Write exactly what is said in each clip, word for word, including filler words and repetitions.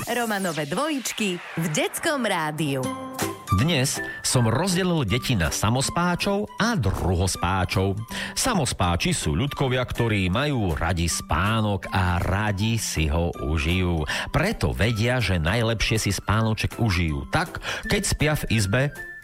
Romanové dvojičky v Detskom rádiu. Dnes som rozdelil deti na samospáčov a druhospáčov. Samospáči sú ľudkovia, ktorí majú radi spánok a radi si ho užijú. Preto vedia, že najlepšie si spánoček užijú tak, keď spia v izbe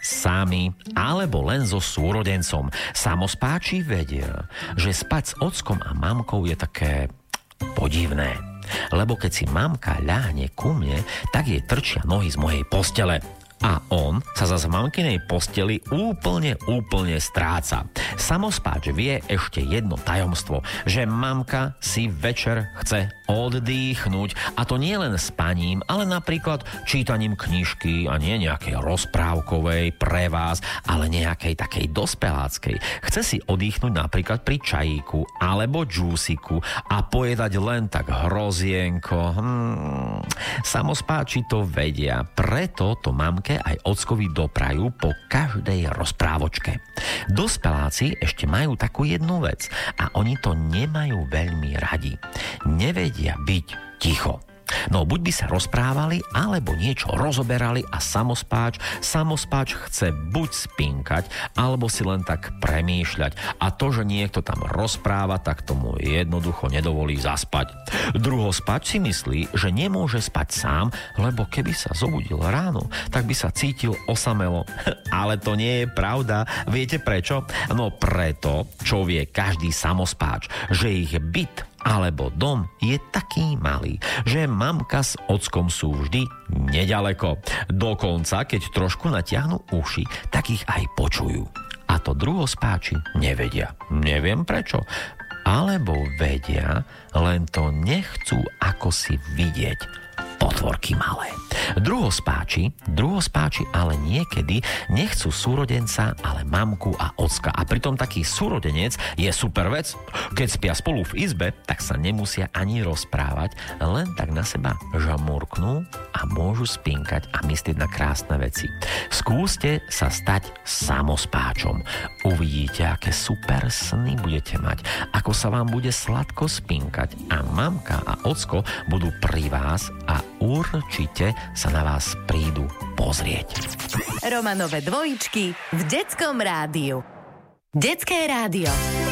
sami alebo len so súrodencom. Samospáči vedia, že spať s ockom a mamkou je také podivné. Lebo keď si mamka ľahne ku mne, tak jej trčia nohy z mojej postele. A on sa zase v mamkinej posteli úplne, úplne stráca. Samospáč vie ešte jedno tajomstvo, že mamka si večer chce oddychnúť. A to nie len spaním, ale napríklad čítaním knižky a nie nejakej rozprávkovej pre vás, ale nejakej takej dospeláckej. Chce si oddychnúť napríklad pri čajíku alebo džúsiku a pojedať len tak hrozienko. Hmm. Samospáči to vedia, preto to mamke aj ockovi doprajú po každej rozprávočke. Dospeláci ešte majú takú jednu vec a oni to nemajú veľmi radi. Nevedia byť ticho. No buď by sa rozprávali, alebo niečo rozoberali a samospáč, samospáč chce buď spinkať, alebo si len tak premýšľať. A to, že niekto tam rozpráva, tak tomu jednoducho nedovolí zaspať. Druhospáč si myslí, že nemôže spať sám, lebo keby sa zobudil ráno, tak by sa cítil osamelo. Ale to nie je pravda. Viete prečo? No preto, čo vie každý samospáč, že ich byt alebo dom je taký malý, že mamka s ockom sú vždy nedaleko. Dokonca, keď trošku natiahnu uši, tak ich aj počujú. A to druhospáči nevedia. Neviem prečo. Alebo vedia, len to nechcú ako si vidieť. Potvorky malé. Druhospáči, druhospáči ale niekedy nechcú súrodenca, ale mamku a ocka. A pritom taký súrodenec je super vec. Keď spia spolu v izbe, tak sa nemusia ani rozprávať, len tak na seba žamurknú a môžu spinkať a myslieť na krásne veci. Skúste sa stať samospáčom. Uvidíte, aké super sny budete mať, ako sa vám bude sladko spinkať a mamka a ocko budú pri vás a určite sa na vás prídu pozrieť. Romanové dvojičky v Detskom rádiu. Detské rádio.